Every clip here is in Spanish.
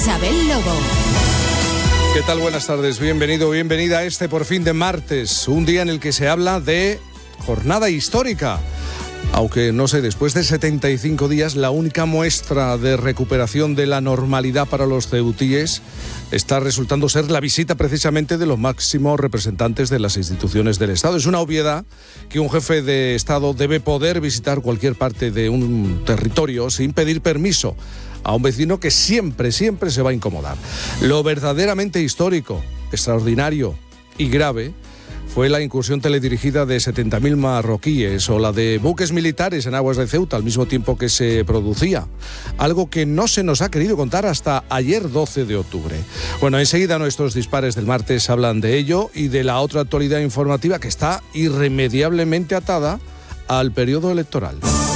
Isabel Lobo. ¿Qué tal? Buenas tardes, bienvenido, bienvenida a este por fin de martes, un día en el que se habla de jornada histórica. Aunque, no sé, después de 75 días, la única muestra de recuperación de la normalidad para los ceutíes está resultando ser la visita precisamente de los máximos representantes de las instituciones del Estado. Es una obviedad que un jefe de Estado debe poder visitar cualquier parte de un territorio sin pedir permiso a un vecino que siempre se va a incomodar. Lo verdaderamente histórico, extraordinario y grave fue la incursión teledirigida de 70.000 marroquíes o la de buques militares en aguas de Ceuta al mismo tiempo que se producía. Algo que no se nos ha querido contar hasta ayer 12 de octubre. Bueno, enseguida nuestros dispares del martes hablan de ello y de la otra actualidad informativa que está irremediablemente atada al periodo electoral.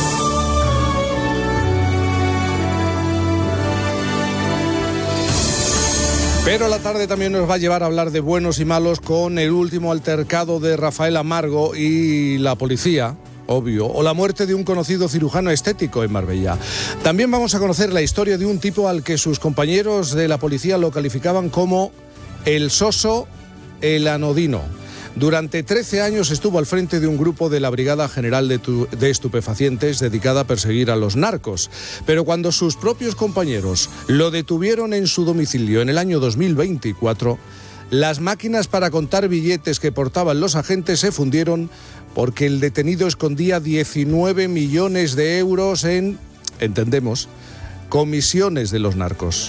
Pero la tarde también nos va a llevar a hablar de buenos y malos con el último altercado de Rafael Amargo y la policía, obvio, o la muerte de un conocido cirujano estético en Marbella. También vamos a conocer la historia de un tipo al que sus compañeros de la policía lo calificaban como el soso, el anodino. Durante 13 años estuvo al frente de un grupo de la Brigada General de Estupefacientes dedicada a perseguir a los narcos. Pero cuando sus propios compañeros lo detuvieron en su domicilio en el año 2024, las máquinas para contar billetes que portaban los agentes se fundieron porque el detenido escondía 19 millones de euros en, entendemos, comisiones de los narcos.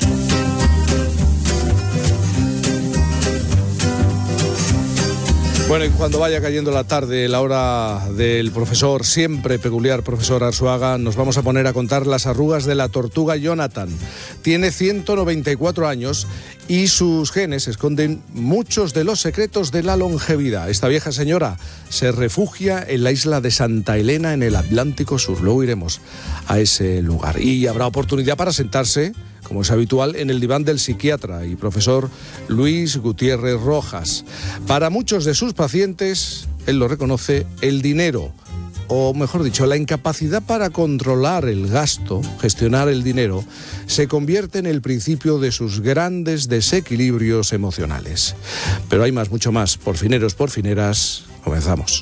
Bueno, y cuando vaya cayendo la tarde, la hora del profesor, siempre peculiar profesor Arzuaga, nos vamos a poner a contar las arrugas de la tortuga Jonathan. Tiene 194 años y sus genes esconden muchos de los secretos de la longevidad. Esta vieja señora se refugia en la isla de Santa Elena, en el Atlántico Sur. Luego iremos a ese lugar. Y habrá oportunidad para sentarse, como es habitual, en el diván del psiquiatra y profesor Luis Gutiérrez Rojas. Para muchos de sus pacientes, él lo reconoce, el dinero, o mejor dicho, la incapacidad para controlar el gasto, gestionar el dinero, se convierte en el principio de sus grandes desequilibrios emocionales. Pero hay más, mucho más. Porfineros, porfineras, comenzamos.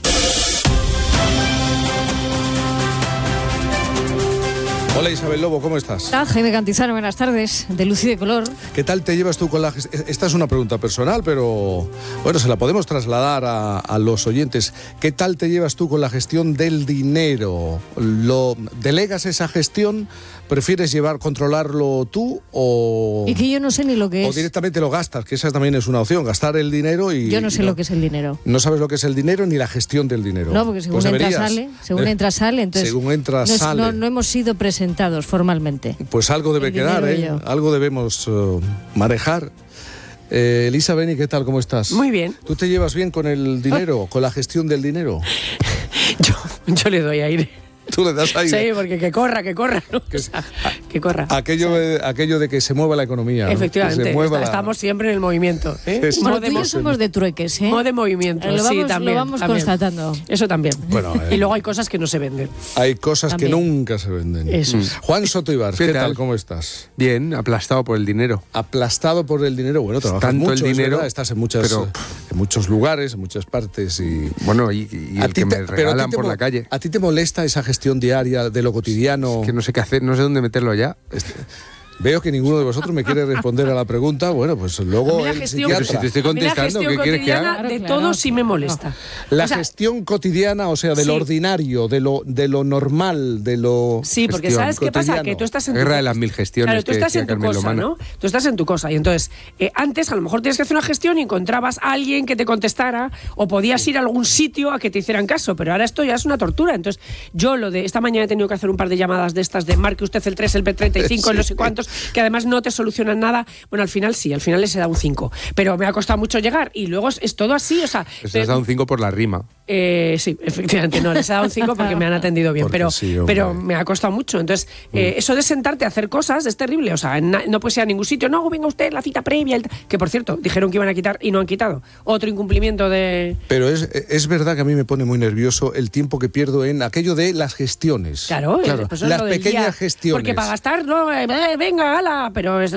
Hola Isabel Lobo, ¿cómo estás? Hola Jaime Cantizano, buenas tardes, de luz y de color. ¿Qué tal te llevas tú con la gestión? Esta es una pregunta personal, pero bueno, se la podemos trasladar a los oyentes. ¿Qué tal te llevas tú con la gestión del dinero? ¿Lo delegas esa gestión? ¿Prefieres controlarlo tú o...? Y que yo no sé ni lo que es. O directamente lo gastas, que esa también es una opción, gastar el dinero y... Yo no sé lo que es el dinero. No sabes lo que es el dinero ni la gestión del dinero. No, porque según entra, sale, entonces... Según entra, sale. No hemos sido presentados formalmente. Pues algo debe quedar, ¿eh? Algo debemos manejar. Elisa Beni, ¿qué tal? ¿Cómo estás? Muy bien. ¿Tú te llevas bien con el dinero, con la gestión del dinero? Yo le doy aire. ¿Tú le das aire? Sí, porque que corra, ¿no? Que corra. Aquello de que se mueva la economía. Efectivamente, ¿no? Estamos siempre en el movimiento. Bueno, tú y yo somos de trueques, ¿eh? Modo de movimiento, sí, también. Lo vamos constatando. Eso también. Bueno, y luego hay cosas que no se venden. Hay cosas también que nunca se venden. Eso. Juan Soto Ibars, ¿qué tal? ¿Cómo estás? Bien, aplastado por el dinero. Aplastado por el dinero. Bueno, trabajas tanto mucho, el dinero, estás en muchos lugares, en muchas partes y... Bueno, y el que me regalan por la calle. ¿A ti te molesta esa gestión diaria de lo cotidiano? Es que no sé qué hacer, no sé dónde meterlo ya. Veo que ninguno de vosotros me quiere responder a la pregunta. Bueno, pues luego el psiquiatra. Pero si te estoy contestando, ¿qué quieres que haga? De todo sí me molesta. La gestión cotidiana, o sea, del ordinario, de lo normal, de lo... Sí, porque ¿sabes qué pasa? Que tú estás en tu... Guerra de las mil gestiones. Claro, tú estás en tu cosa, ¿no? Tú estás en tu cosa. Y entonces, antes a lo mejor tienes que hacer una gestión y encontrabas a alguien que te contestara o podías ir a algún sitio a que te hicieran caso. Pero ahora esto ya es una tortura. Entonces, yo esta mañana he tenido que hacer un par de llamadas de estas de marque usted el 3, el P35, el no sé cuántos, que además no te solucionan nada. Bueno, al final les he dado un 5. Pero me ha costado mucho llegar y luego es todo así, o sea... Les has dado un 5 por la rima. Sí, efectivamente, no, les he dado un 5 porque me han atendido bien, pero me ha costado mucho. Entonces, eso de sentarte a hacer cosas es terrible, o sea, no puedes ir a ningún sitio, no, venga usted, la cita previa, que por cierto, dijeron que iban a quitar y no han quitado. Otro incumplimiento de... Pero es verdad que a mí me pone muy nervioso el tiempo que pierdo en aquello de las gestiones. Claro, las pequeñas gestiones. Porque para gastar, no, venga, ala, pero es